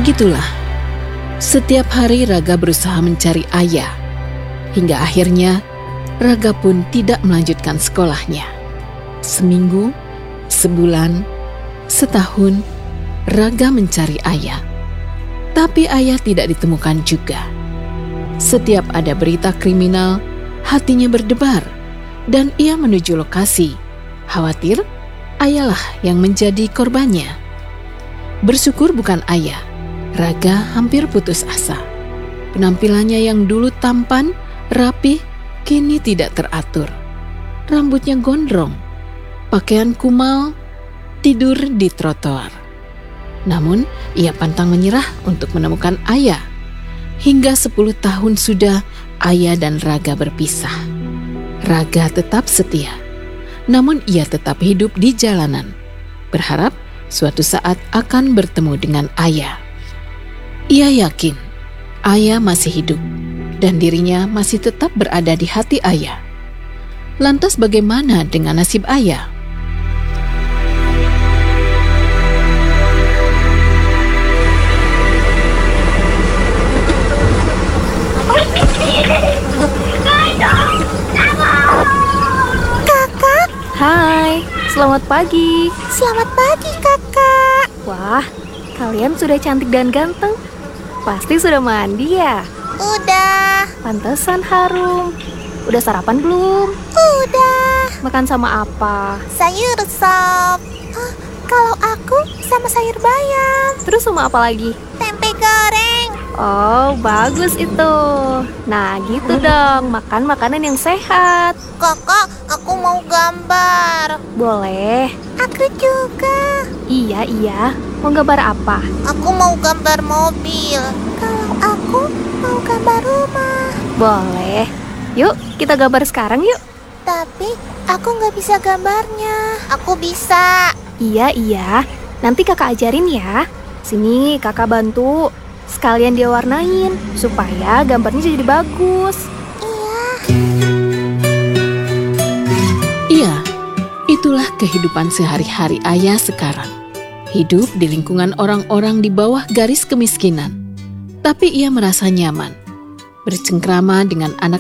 Begitulah, setiap hari Raga berusaha mencari ayah. Hingga akhirnya, Raga pun tidak melanjutkan sekolahnya. Seminggu, sebulan, setahun, Raga mencari ayah. Tapi ayah tidak ditemukan juga. Setiap ada berita kriminal, hatinya berdebar dan ia menuju lokasi. Khawatir ayahlah yang menjadi korbannya. Bersyukur bukan ayah, Raga hampir putus asa. Penampilannya yang dulu tampan, rapih, kini tidak teratur. Rambutnya gondrong, pakaian kumal, tidur di trotoar. Namun, ia pantang menyerah untuk menemukan ayah. Hingga 10 tahun sudah ayah dan Raga berpisah. Raga tetap setia, namun ia tetap hidup di jalanan, berharap suatu saat akan bertemu dengan ayah. Ia yakin ayah masih hidup dan dirinya masih tetap berada di hati ayah. Lantas bagaimana dengan nasib ayah? Kakak, Hai, selamat pagi. selamat pagi kakak. Wah, kalian sudah cantik dan ganteng. Pasti sudah mandi ya? Udah, Pantesan harum. Udah sarapan belum? udah. Makan sama apa? Sayur sop. Hah, kalau aku sama sayur bayam, Terus sama apa lagi? tempe goreng. Oh, bagus itu. Nah, gitu dong. Makan makanan yang sehat. Kakak, aku mau gambar. Boleh. Aku juga. Iya. Mau gambar apa? Aku mau gambar mobil. Kalau aku mau gambar rumah. Boleh. Yuk, kita gambar sekarang yuk. Tapi aku nggak bisa gambarnya. Aku bisa. Iya. Nanti kakak ajarin ya. Sini kakak bantu. Sekalian dia warnain supaya gambarnya jadi bagus. Iya, itulah kehidupan sehari-hari ayah sekarang. Hidup di lingkungan orang-orang di bawah garis kemiskinan. Tapi ia merasa nyaman, bercengkrama dengan anak